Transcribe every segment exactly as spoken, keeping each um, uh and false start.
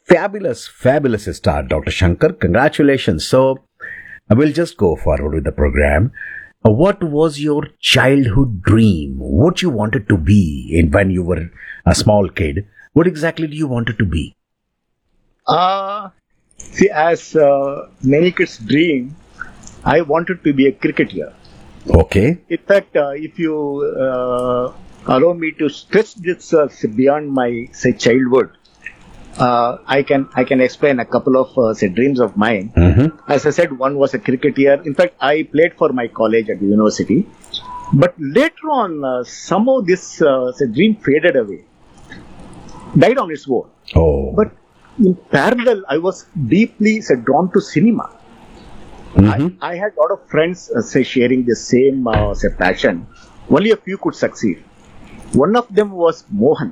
Fabulous, fabulous start, Doctor Shankar. Congratulations. So, I will just go forward with the program. Uh, What was your childhood dream? What you wanted to be in when you were a small kid? What exactly do you wanted to be? Uh, see, as uh, many kids dream, I wanted to be a cricketer. Okay. In fact, uh, if you uh, allow me to stretch this uh, beyond my say childhood, uh, I can I can explain a couple of uh, say dreams of mine. Mm-hmm. As I said, one was a cricketer. In fact, I played for my college at the university. But later on, uh, somehow this uh, say dream faded away, died on its own. Oh. But in parallel, I was deeply say, drawn to cinema. Mhm. I, I had a lot of friends uh, say sharing the same uh, say passion. Only a few could succeed. One of them was Mohan.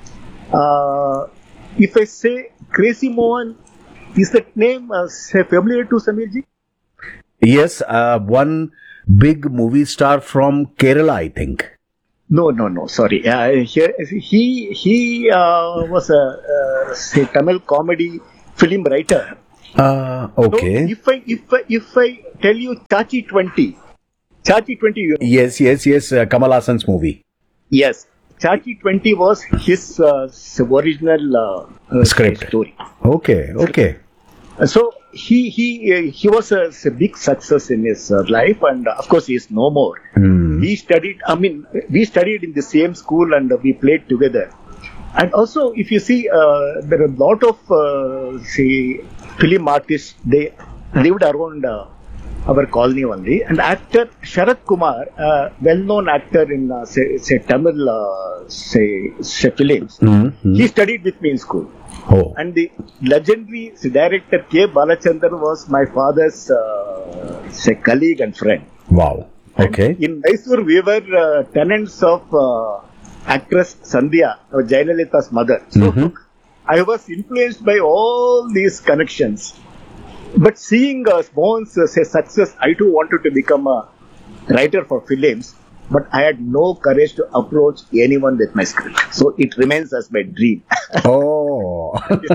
Uh, if I say Crazy Mohan, is that name uh, say familiar to Samirji? Yes, uh, one big movie star from Kerala, I think. No, no, no. Sorry. Uh, here, he he uh, was a uh, say Tamil comedy film writer. Uh, So okay. if I if I, if I tell you Chachi twenty, Chachi twenty, you know. Yes, yes, yes. Uh, Kamal Hassan's movie. Yes, Chachi twenty was his uh, s- original uh, uh, Script. story. Okay, okay. Uh, So he he uh, he was a, s- a big success in his uh, life, and uh, of course he is no more. Hmm. We studied. I mean, we studied in the same school, and uh, we played together. And also, if you see, uh, there are a lot of uh, say film artists. They lived around uh, our colony only. And actor Sharat Kumar, uh, well-known actor in uh, say, say Tamil uh, say, say films, Mm-hmm. he studied with me in school. Oh. And the legendary director K. Balachandran was my father's uh, say colleague and friend. Wow. Okay. In Mysore, we were uh, tenants of uh, actress Sandhya, uh, Jayalalitha's mother. So Mhm. I was influenced by all these connections. But seeing uh, Mohan's uh, say success, I too wanted to become a writer for films. But I had no courage to approach anyone with my script. So it remains as my dream. Oh.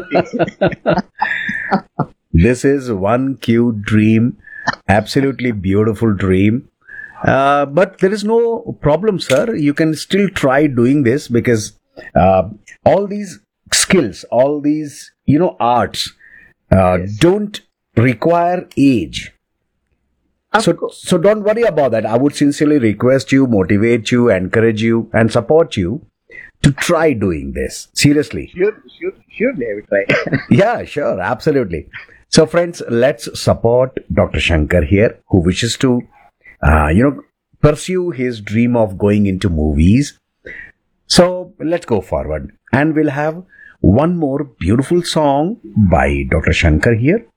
This is one cute dream. Absolutely beautiful dream. Uh, but there is no problem, sir. You can still try doing this because uh, all these skills, all these, you know, arts uh, Yes. don't require age. Of So, course. so don't worry about that. I would sincerely request you, motivate you, encourage you, and support you to try doing this. Seriously. Sure, sure, surely I will try. Yeah, sure, absolutely. So, friends, let's support Doctor Shankar here, who wishes to, uh, you know, pursue his dream of going into movies. So, let's go forward, and we'll have one more beautiful song by Doctor Shankar here.